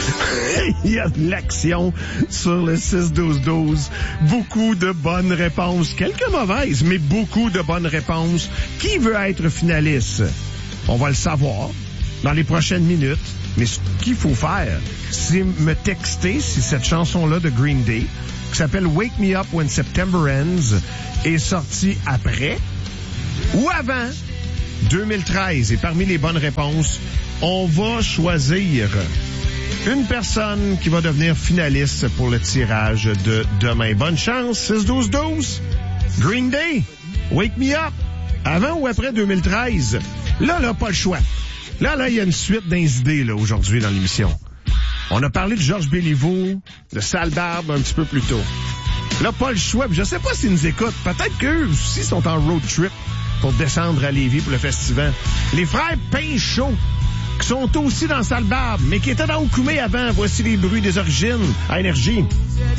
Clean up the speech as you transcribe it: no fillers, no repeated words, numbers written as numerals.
Il y a de l'action sur le 6-12-12. Beaucoup de bonnes réponses. Quelques mauvaises, mais beaucoup de bonnes réponses. Qui veut être finaliste? On va le savoir dans les prochaines minutes. Mais ce qu'il faut faire, c'est me texter si cette chanson-là de Green Day, qui s'appelle Wake Me Up When September Ends, est sortie après ou avant 2013. Et parmi les bonnes réponses, on va choisir une personne qui va devenir finaliste pour le tirage de demain. Bonne chance, 6-12-12. Green Day, Wake Me Up, avant ou après 2013. Là, pas le choix. Là, il y a une suite d'idées là aujourd'hui dans l'émission. On a parlé de Georges Béliveau, de Sale Barbe un petit peu plus tôt. Là, pas le choix. Je sais pas s'ils nous écoutent. Peut-être qu'eux aussi sont en road trip pour descendre à Lévis pour le festival. Les frères Pinchot, qui sont aussi dans Sale Barbe, mais qui étaient dans Okoumé avant. Voici les bruits des origines à Énergie.